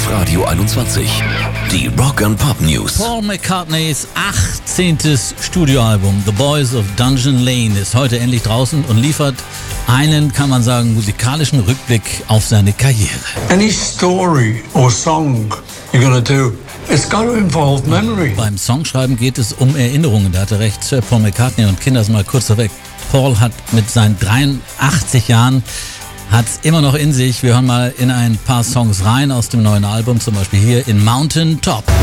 auf Radio 21. Die Rock and Pop News. Paul McCartneys 18. Studioalbum The Boys of Dungeon Lane ist heute endlich draußen und liefert einen, kann man sagen, musikalischen Rückblick auf seine Karriere. Any story or song you're gonna do, it's got to involve memory. Beim Songschreiben geht es um Erinnerungen, da hatte recht Sir Paul McCartney, und Kinder sind mal kurz vorweg. Paul hat mit seinen 83 Jahren hat's immer noch in sich. Wir hören mal in ein paar Songs rein aus dem neuen Album, zum Beispiel hier in Mountain Top.